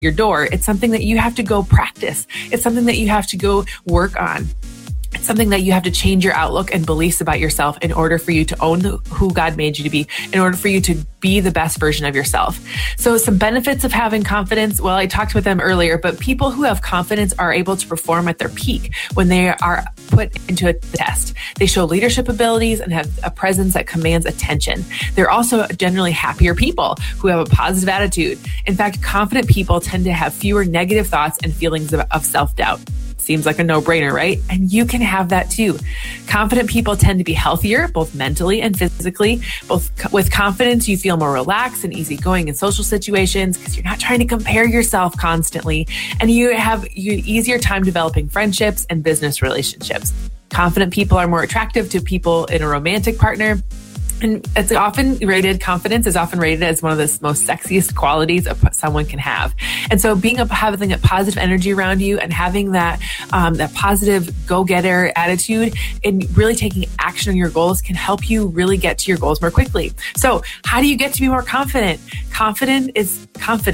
your door. It's something that you have to go practice. It's something that you have to go work on. It's something that you have to change your outlook and beliefs about yourself in order for you to own who God made you to be, in order for you to be the best version of yourself. So some benefits of having confidence, well, I talked with them earlier, but people who have confidence are able to perform at their peak when they are put into a test. They show leadership abilities and have a presence that commands attention. They're also generally happier people who have a positive attitude. In fact, confident people tend to have fewer negative thoughts and feelings of self-doubt. Seems like a no-brainer, right? And you can have that too. Confident people tend to be healthier, both mentally and physically. With confidence, you feel more relaxed and easygoing in social situations because you're not trying to compare yourself constantly. And you have easier time developing friendships and business relationships. Confident people are more attractive to people in a romantic partner. And confidence is often rated as one of the most sexiest qualities someone can have. And so having a positive energy around you and having that positive go-getter attitude and really taking action on your goals can help you really get to your goals more quickly. So how do you get to be more confident? Confidence is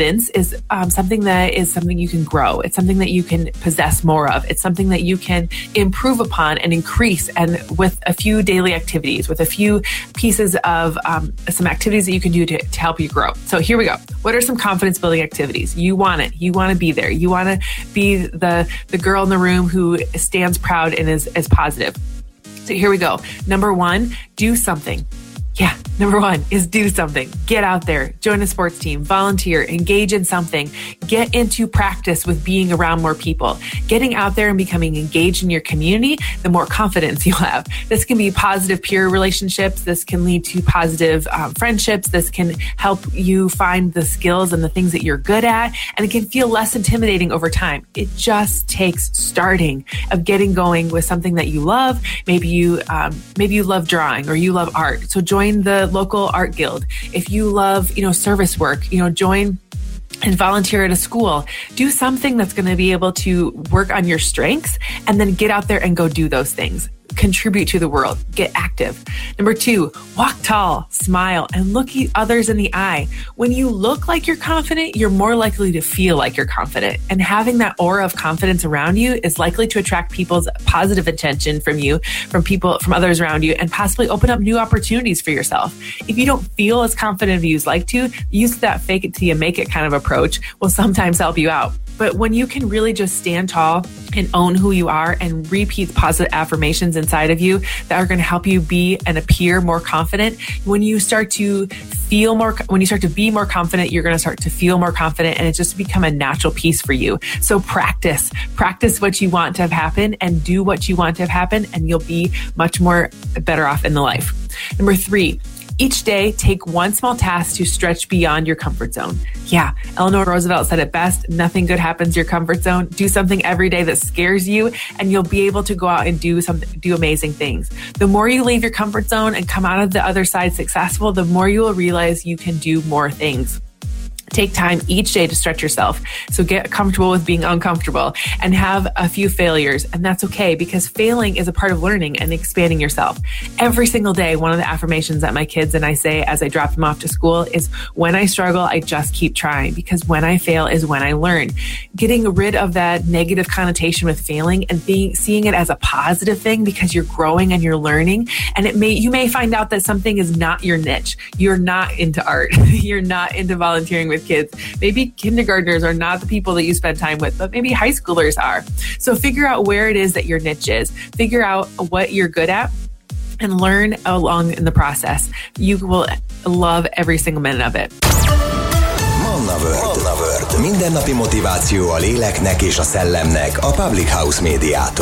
something you can grow. It's something that you can possess more of. It's something that you can improve upon and increase, and with a few daily activities, with a few pieces of some activities that you can do to help you grow. So here we go. What are some confidence building activities? You want it. You want to be there. You want to be the girl in the room who stands proud and is positive. So here we go. Number one, do something. Yeah, number one is do something. Get out there, join a sports team, volunteer, engage in something, get into practice with being around more people. Getting out there and becoming engaged in your community, the more confidence you'll have. This can be positive peer relationships. This can lead to positive friendships. This can help you find the skills and the things that you're good at, and it can feel less intimidating over time. It just takes starting of getting going with something that you love. Maybe you love drawing or you love art. So join the local art guild. If you love, service work, join and volunteer at a school. Do something that's going to be able to work on your strengths, and then get out there and go do those things. Contribute to the world. Get active. Number two, walk tall, smile, and look others in the eye. When you look like you're confident, you're more likely to feel like you're confident. And having that aura of confidence around you is likely to attract people's positive attention from you, from others around you, and possibly open up new opportunities for yourself. If you don't feel as confident as you'd like to, use that fake it till you make it kind of approach will sometimes help you out. But when you can really just stand tall and own who you are and repeat positive affirmations inside of you that are going to help you be and appear more confident, when you start to be more confident, you're going to start to feel more confident, and it's just become a natural piece for you. So practice what you want to have happen and do what you want to have happen, and you'll be much more better off in the life. Number three, each day, take one small task to stretch beyond your comfort zone. Yeah, Eleanor Roosevelt said it best, nothing good happens in your comfort zone. Do something every day that scares you, and you'll be able to go out and do amazing things. The more you leave your comfort zone and come out of the other side successful, the more you will realize you can do more things. Take time each day to stretch yourself. So get comfortable with being uncomfortable and have a few failures. And that's okay, because failing is a part of learning and expanding yourself. Every single day, one of the affirmations that my kids and I say as I drop them off to school is, when I struggle, I just keep trying, because when I fail is when I learn. Getting rid of that negative connotation with failing and seeing it as a positive thing, because you're growing and you're learning. And you may find out that something is not your niche. You're not into art. You're not into volunteering with kids. Maybe kindergartners are not the people that you spend time with, but maybe high schoolers are. So figure out where it is that your niche is. Figure out what you're good at and learn along in the process. You will love every single minute of it. Manna World. Mindennapi motiváció a léleknek és a szellemnek a Public House Médiától.